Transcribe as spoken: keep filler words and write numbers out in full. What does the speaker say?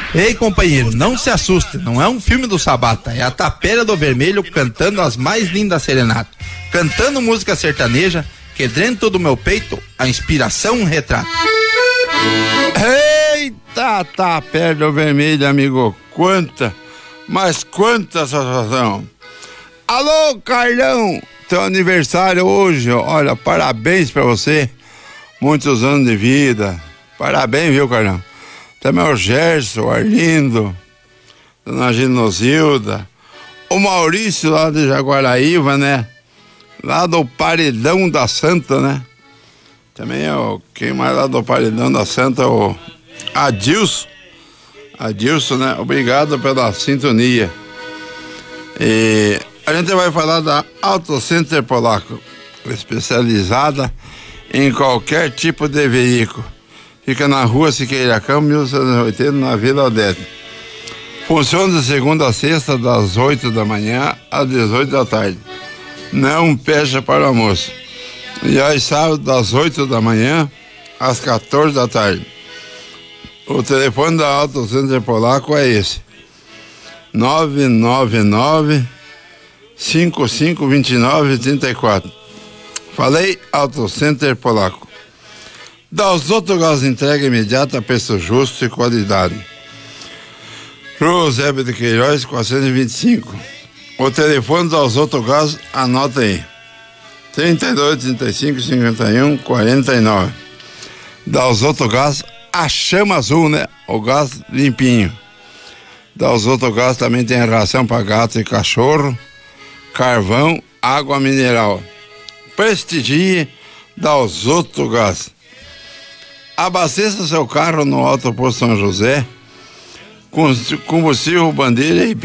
Ei, companheiro, não se assuste, não é um filme do Sabata, é a Tapera do Vermelho cantando as mais lindas serenatas, cantando música sertaneja, que dentro do meu peito a inspiração retrata. Eita, Tapera do Vermelho, amigo, quanta, mas quanta satisfação. Alô, Carlão, teu aniversário hoje, olha, parabéns pra você, muitos anos de vida, parabéns, viu, Carlão? Também o Gerson, o Arlindo, Dona Ginosilda, o Maurício lá de Jaguaraíva, né? Lá do Paredão da Santa, né? Também é o, quem mais lá do Paredão da Santa, o Adilson. Adilson, né? Obrigado pela sintonia. E a gente vai falar da Auto Center Polaco, especializada em qualquer tipo de veículo. Fica na rua Siqueiracão, mil setecentos e oitenta, na Vila Odete. Funciona de segunda a sexta, das oito da manhã às dezoito da tarde. Não fecha para o almoço. E aos sábados, das oito da manhã às quatorze da tarde. O telefone da Auto Center Polaco é esse: nove nove nove, cinco cinco dois nove, três quatro. Falei Auto Center Polaco. Da Osoto Gás, entrega imediata, preço justo e qualidade. Rua Eusébio de Queiroz, quatrocentos e vinte e cinco. O telefone da Osoto Gás, anota aí: trinta e dois, trinta e cinco, cinquenta e um, quarenta e nove. Da Osoto Gás, a chama azul, né? O gás limpinho. Da Osoto Gás também tem ração para gato e cachorro, carvão, água mineral. Prestigie da Osoto Gás. Abasteça seu carro no Alto Posto São José com combustível Bandeira e